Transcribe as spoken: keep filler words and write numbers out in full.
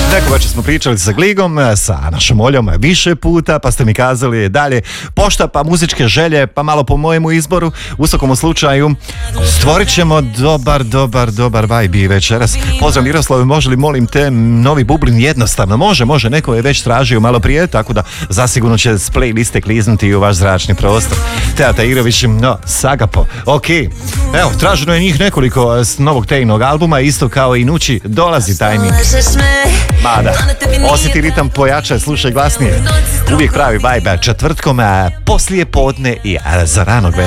Neko večer smo pričali sa Gligom, sa našom Oljom više puta, pa ste mi kazali dalje pošta, pa muzičke želje, pa malo po mojemu izboru. U svakom slučaju stvorit ćemo dobar, dobar, dobar vibe večeras. Pozdrav Miroslave, može li molim te novi bublin? Jednostavno, može, može, neko je već tražio malo prije, tako da zasigurno će s playliste kliznuti u vaš zračni prostor. Teata Irović, no, Sagapo, ok. Evo, traženo je njih nekoliko s novog Tejnog albuma, isto kao i Nući, dolazi tajming. Mada, osjeti ritam, pojačaj, slušaj glasnije. Uvijek pravi vibe četvrtkom poslije podne i za ranog večera.